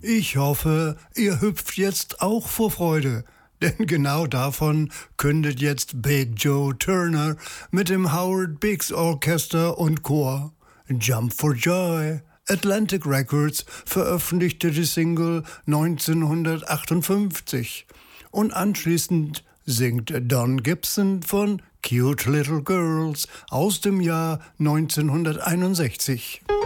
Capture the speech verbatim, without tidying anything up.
Ich hoffe, ihr hüpft jetzt auch vor Freude, denn genau davon kündet jetzt Big Joe Turner mit dem Howard Biggs Orchester und Chor Jump for Joy. Atlantic Records veröffentlichte die Single neunzehnhundertachtundfünfzig und anschließend singt Don Gibson von Cute Little Girls aus dem Jahr neunzehnhunderteinundsechzig.